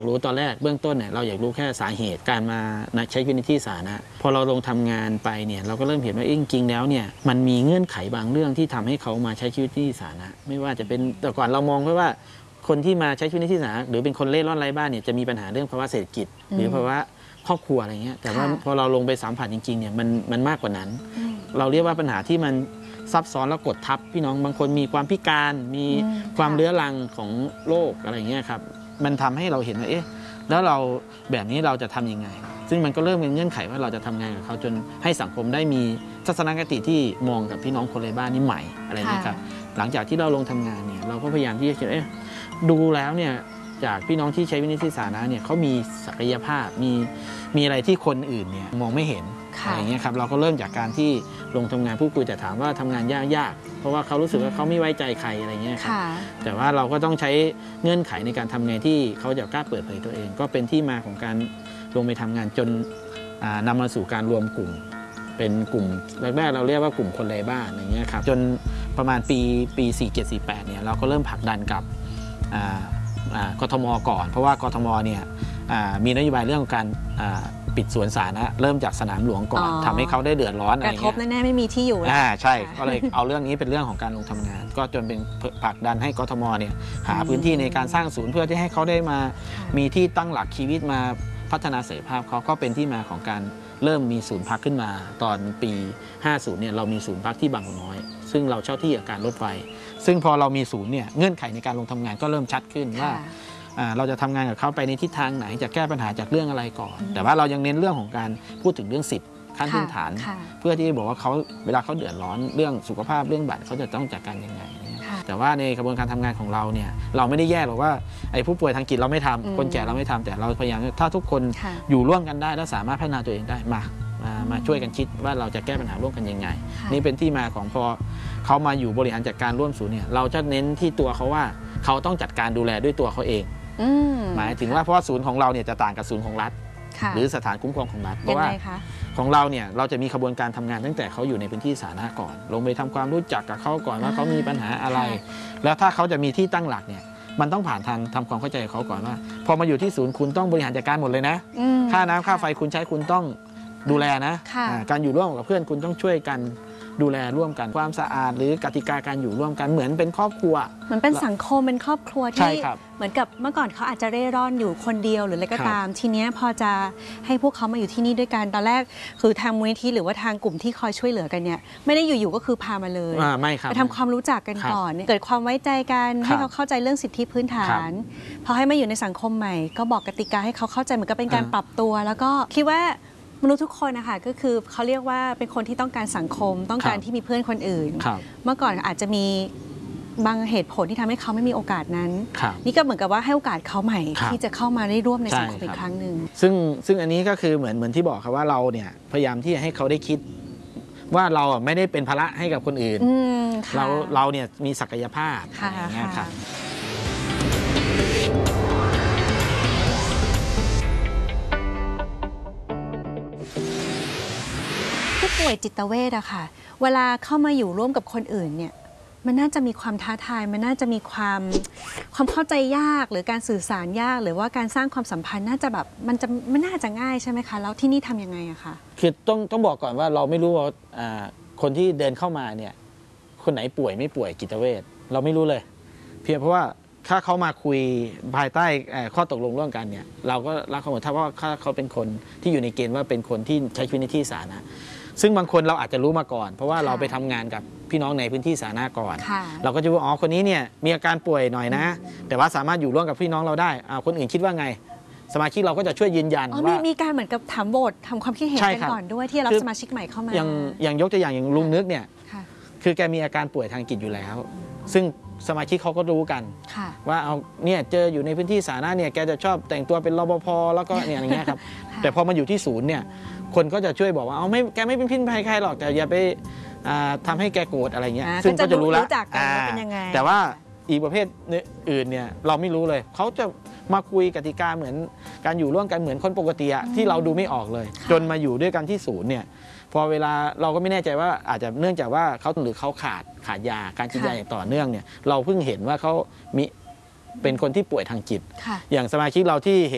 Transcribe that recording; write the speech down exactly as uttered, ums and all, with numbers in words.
รู้ตอนแรกเบื้องต้นเนี่ยเราอยากรู้แค่สาเหตุการมาใช้ชีวิตในที่สาธารณะพอเราลงทำงานไปเนี่ยเราก็เริ่มเห็นว่าจริงๆแล้วเนี่ยมันมีเงื่อนไขบางเรื่องที่ทำให้เขามาใช้ชีวิตที่สาธารณะไม่ว่าจะเป็นแต่ก่อนเรามองแค่ว่าคนที่มาใช้ชีวิตในที่สาธารณะหรือเป็นคนเล่ร่อนไร้บ้านเนี่ยจะมีปัญหาเรื่องภาวะเศรษฐกิจหรือภาวะครอบครัวอะไรเงี้ยแต่ว่าพอเราลงไปสัมผัสจริงๆเนี่ยมันมันมากกว่านั้นเราเรียกว่าปัญหาที่มันซับซ้อนแล้วกดทับพี่น้องบางคนมีความพิการมีความเรื้อรังของโรคอะไรเงี้ยครับมันทำให้เราเห็นว่าเอ๊ะแล้วเราแบบนี้เราจะทำยังไงซึ่งมันก็เริ่มเป็นเงื่อนไขว่าเราจะทำงานกับเขาจนให้สังคมได้มีทัศนคติที่มองกับพี่น้องคนไร้บ้านนี่ใหม่อะไรเงี้ยครับหลังจากที่เราลงทำงานเนี่ยเราก็พยายามที่จะคิดเอ๊ะดูแล้วเนี่ยจากพี่น้องที่ใช้วินิจฉัยสาธารณะเนี่ยเขามีศักยภาพมีมีอะไรที่คนอื่นเนี่ยมองไม่เห็นอะไรเงี้ยครับเราก็เริ่มจากการที่ลงทำงานพูดคุยแต่ถามว่าทำงานยากยากเพราะว่าเขารู้สึกว่าเขาไม่ไว้ใจใครอะไรเงี้ยครับแต่ว่าเราก็ต้องใช้เงื่อนไขในการทำงานที่เขาจะกล้าเปิดเผยตัวเองก็เป็นที่มาของการลงไปทำงานจนนำมาสู่การรวมกลุ่มเป็นกลุ่มแรกๆเราเรียกว่ากลุ่มคนไร้บ้านอย่างเงี้ยครับจนประมาณปีปีสี่เจ็ดสี่แปดเนี่ยเราก็เริ่มผลักดันกับกทม.ก่อนเพราะว่ากทม.เนี่ยมีนโยบายเรื่องของการปิดสวนสาธารณะเริ่มจากสนามหลวงก่อนทำให้เขาได้เดือดร้อนอะไรเงี้ยกระทบแน่ๆไม่มีที่อยู่อ่าใช่ก็เลยเอาเรื่องนี้เป็นเรื่องของการลงทำงานก็จนเป็นผลักดันให้กทม.เนี่ยหาพื้นที่ในการสร้างศูนย์เพื่อที่ให้เขาได้มามีที่ตั้งหลักชีวิตมาพัฒนาศักยภาพเขาก็เป็นที่มาของการเริ่มมีศูนย์พักขึ้นมาตอนปีห้าสิบเนี่ยเรามีศูนย์พักที่บางกอกน้อยซึ่งเราเช่าที่อาการรถไฟซึ่งพอเรามีศูนย์เนี่ยเงื่อนไขในการลงทำงานก็เริ่มชัดขึ้นว่าเราจะทำงานกับเขาไปในทิศทางไหนจะแก้ปัญหาจากเรื่องอะไรก่อนแต่ว่าเรายังเน้นเรื่องของการพูดถึงเรื่องสิทธิขั้นพื้นฐานเพื่อที่จะบอกว่าเขาเวลาเขาเดือดร้อนเรื่องสุขภาพเรื่องบัตรเขาจะต้องจัดการยังไงแต่ว่าในกระบวนการทำงานของเราเนี่ยเราไม่ได้แยกหรอกว่าไอ้ผู้ป่วยทางจิตเราไม่ทำคนแก่เราไม่ทำแต่เราพยายามถ้าทุกคนอยู่ร่วมกันได้และสามารถพัฒนาตัวเองได้มามามาช่วยกันคิดว่าเราจะแก้ปัญหาร่วมกันยังไงนี่เป็นที่มาของพอเขามาอยู่บริหารจัดการร่วมศูนย์เนี่ยเราจะเน้นที่ตัวเขาว่าเขาต้องจัดการดูแลด้วยตัวเขาเองหมายถึงว่าเพราะว่าศูนย์ของเราเนี่ยจะต่างกับศูนย์ของรัฐหรือสถานคุ้มครองของรัฐเพราะว่าของเราเนี่ยเราจะมีกระบวนการทำงานตั้งแต่เขาอยู่ในพื้นที่สาธารณะก่อนลงไปทำความรู้จักกับเขาก่อนว่าเขามีปัญหาอะไรแล้วถ้าเขาจะมีที่ตั้งหลักเนี่ยมันต้องผ่านทางทำความเข้าใจเขาก่อนว่าพอมาอยู่ที่ศูนย์คุณต้องบริหารจัดการหมดเลยนะค่าน้ำค่าไฟคุณใช้คุณต้องดูแลนะการอยู่ร่วมกับเพื่อนคุณต้องช่วยกันดูแลร่วมกันความสะอาดหรือกติกาการอยู่ร่วมกันเหมือนเป็นครอบครัวเหมือนเป็นสังคมเป็นครอบครัวที่เหมือนกับเมื่อก่อนเขาอาจจะเร่ร่อนอยู่คนเดียวหรืออะไรก็ตามทีนี้พอจะให้พวกเขามาอยู่ที่นี่ด้วยกันตอนแรกคือทางมูลนิธิหรือว่าทางกลุ่มที่คอยช่วยเหลือกันเนี่ยไม่ได้อยู่ๆก็คือพามาเลยไปทำความรู้จักกันก่อนเกิดความไว้ใจกันให้เขาเข้าใจเรื่องสิทธิพื้นฐานพอให้มาอยู่ในสังคมใหม่ก็บอกกติกาให้เขาเข้าใจเหมือนกับเป็นการปรับตัวแล้วก็คิดว่ามนุษย์ทุกคนนะคะก็คือเขาเรียกว่าเป็นคนที่ต้องการสังคมต้องการที่มีเพื่อนคนอื่นเมื่อก่อนอาจจะมีบางเหตุผลที่ทำให้เขาไม่มีโอกาสนั้นนี่ก็เหมือนกับว่าให้โอกาสเขาใหม่ที่จะเข้ามาได้ร่วมในสังคมอีกครั้งหนึ่งซึ่งซึ่งอันนี้ก็คือเหมือนเหมือนที่บอกครับว่าเราเนี่ยพยายามที่จะให้เขาได้คิดว่าเราไม่ได้เป็นภาระให้กับคนอื่นเราเราเนี่ยมีศักยภาพอย่างเงี้ยครับป่วยจิตเวชอะค่ะเวลาเข้ามาอยู่ร่วมกับคนอื่นเนี่ยมันน่าจะมีความท้าทายมันน่าจะมีความความเข้าใจยากหรือการสื่อสารยากหรือว่าการสร้างความสัมพันธ์น่าจะแบบมันจะไม่น่าจะง่ายใช่ไหมคะแล้วที่นี่ทำยังไงอะคะคือต้องต้องบอกก่อนว่าเราไม่รู้ว่าคนที่เดินเข้ามาเนี่ยคนไหนป่วยไม่ป่วยจิตเวชเราไม่รู้เลยเพียงเพราะว่าถ้าเขามาคุยภายใต้ข้อตกลงร่วมกันเนี่ยเราก็รับเขาหมดถ้าว่าเขาเป็นคนที่อยู่ในเกณฑ์ว่าเป็นคนที่ใช้ชีวิตในที่สาธารณะซึ่งบางคนเราอาจจะรู้มาก่อนเพราะว่าเราไปทำงานกับพี่น้องในพื้นที่สาธารณะก่อนเราก็จะว่าอ๋อคนนี้เนี่ยมีอาการป่วยหน่อยนะแต่ว่าสามารถอยู่ร่วมกับพี่น้องเราได้คนอื่นคิดว่าไงสมาชิกเราก็จะช่วยยืนยันว่ามีการเหมือนกับถามโหวตทำความคิดเห็นกันก่อนด้วยที่รับสมาชิกใหม่เข้ามาอย่างอย่างยกตัวอย่างอย่างลุงนึกเนี่ยคือแกมีอาการป่วยทางจิตอยู่แล้วซึ่งสมาชิกเขาก็รู้กันว่าเอาเนี่ยเจออยู่ในพื้นที่สาธารณะเนี่ยแกจะชอบแต่งตัวเป็นรปภแล้วก็เนี่ยอย่างเงี้ยครับแต่พอมาอยู่ที่ศูนย์เนี่ยคนก็จะช่วยบอกว่าเอาไม่แกไม่เป็นพิษภัยใครหรอกแต่อย่าไปทำให้แกโกรธอะไรเงี้ยซึ่งก็จะรู้แล้วแต่ว่าอีกประเภทอื่นเนี่ยเราไม่รู้เลยเขาจะมาคุยกติกาเหมือนการอยู่ร่วมกันเหมือนคนปกติที่เราดูไม่ออกเลยจนมาอยู่ด้วยกันที่ศูนย์เนี่ยพอเวลาเราก็ไม่แน่ใจว่าอาจจะเนื่องจากว่าเขาหรือเขาขาดขาดยาการกินยาอย่างต่อเนื่องเนี่ยเราเพิ่งเห็นว่าเขามีเป็นคนที่ป่วยทางจิตอย่างสมาชิกเราที่